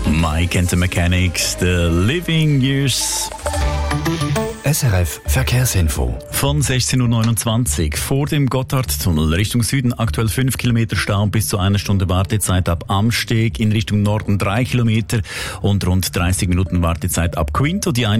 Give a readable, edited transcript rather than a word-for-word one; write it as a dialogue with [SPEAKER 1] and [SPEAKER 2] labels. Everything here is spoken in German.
[SPEAKER 1] Mike and the Mechanics, The Living Years.
[SPEAKER 2] SRF Verkehrsinfo.
[SPEAKER 1] Von 16.29 Uhr vor dem Gotthardtunnel Richtung Süden aktuell 5 Kilometer Stau bis zu 1 Stunde Wartezeit ab Amsteg, in Richtung Norden 3 Kilometer und rund 30 Minuten Wartezeit ab Quinto. Die